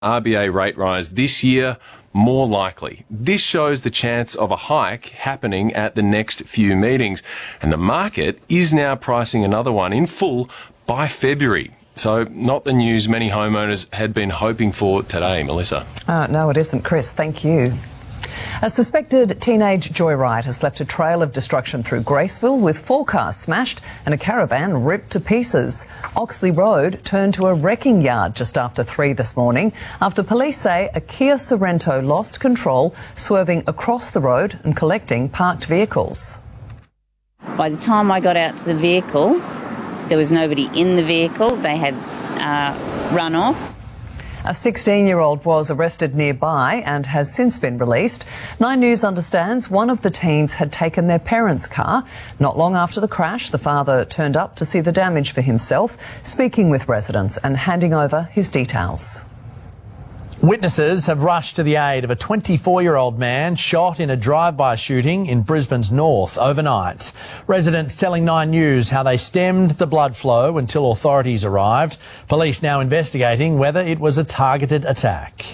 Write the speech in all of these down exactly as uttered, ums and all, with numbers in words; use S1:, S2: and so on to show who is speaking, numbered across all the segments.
S1: R B A rate rise this year more likely. This shows the chance of a hike happening at the next few meetings, and the market is now pricing another one in full by February. So not the news many homeowners had been hoping for today, Melissa.
S2: Uh, no, it isn't, Chris. Thank you. A suspected teenage joyride has left a trail of destruction through Graceville, with four cars smashed and a caravan ripped to pieces. Oxley Road turned to a wrecking yard just after three this morning after police say a Kia Sorento lost control, swerving across the road and collecting parked vehicles.
S3: By the time I got out to the vehicle, there was nobody in the vehicle. They had uh, run off.
S2: A sixteen-year-old was arrested nearby and has since been released. Nine News understands one of the teens had taken their parents' car. Not long after the crash, the father turned up to see the damage for himself, speaking with residents and handing over his details.
S4: Witnesses have rushed to the aid of a twenty-four-year-old man shot in a drive-by shooting in Brisbane's north overnight. Residents telling Nine News how they stemmed the blood flow until authorities arrived. Police now investigating whether it was a targeted attack.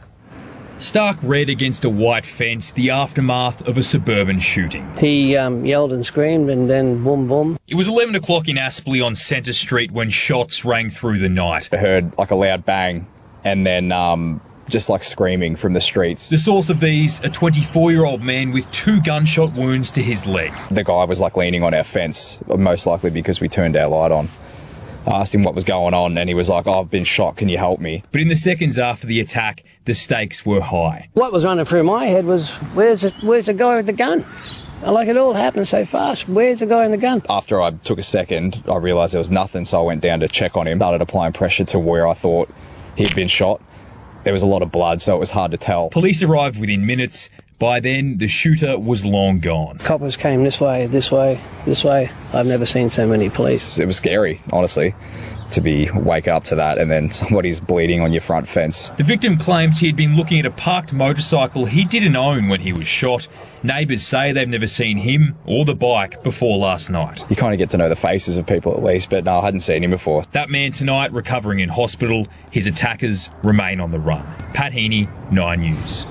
S5: Stark red against a white fence, the aftermath of a suburban shooting.
S6: He um, yelled and screamed and then boom, boom.
S5: It was eleven o'clock in Aspley on Centre Street when shots rang through the night.
S7: I heard like a loud bang and then um, just like screaming from the streets.
S5: The source of these, a twenty-four-year-old man with two gunshot wounds to his leg.
S7: The guy was like leaning on our fence, most likely because we turned our light on. I asked him what was going on and he was like, oh, I've been shot, can you help me?
S5: But in the seconds after the attack, the stakes were high.
S6: What was running through my head was, where's the, where's the guy with the gun? Like, it all happened so fast. Where's the guy in the gun?
S7: After I took a second, I realised there was nothing, so I went down to check on him, started applying pressure to where I thought he'd been shot. There was a lot of blood, so it was hard to tell.
S5: Police arrived within minutes. By then, the shooter was long gone.
S6: Coppers came this way, this way, this way. I've never seen so many police.
S7: It was scary, honestly, to be wake up to that and then somebody's bleeding on your front fence.
S5: The victim claims he had been looking at a parked motorcycle he didn't own when he was shot. Neighbours say they've never seen him or the bike before last night.
S7: You kind of get to know the faces of people at least, but no, I hadn't seen him before.
S5: That man tonight recovering in hospital. His attackers remain on the run. Pat Heaney, Nine News.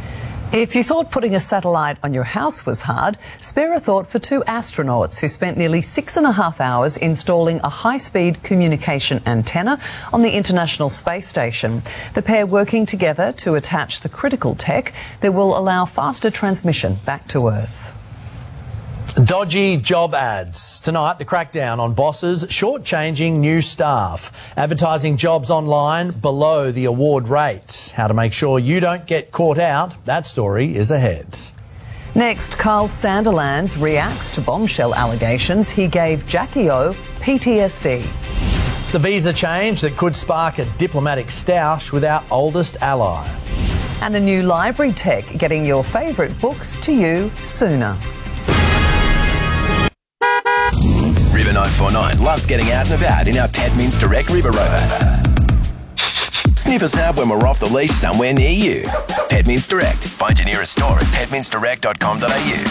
S2: If you thought putting a satellite on your house was hard, spare a thought for two astronauts who spent nearly six and a half hours installing a high-speed communication antenna on the International Space Station. The pair working together to attach the critical tech that will allow faster transmission back to Earth.
S4: Dodgy job ads. Tonight, the crackdown on bosses shortchanging new staff, advertising jobs online below the award rate. How to make sure you don't get caught out. That story is ahead.
S2: Next, Carl Sanderlands reacts to bombshell allegations he gave Jackie O P T S D.
S4: The visa change that could spark a diplomatic stoush with our oldest ally.
S2: And the new library tech getting your favourite books to you sooner.
S8: River nine four nine loves getting out and about in our Ted Means Direct River Rover. Sniff us out when we're off the leash somewhere near you. Ted Means Direct. Find your nearest store at ted means direct dot com dot a u.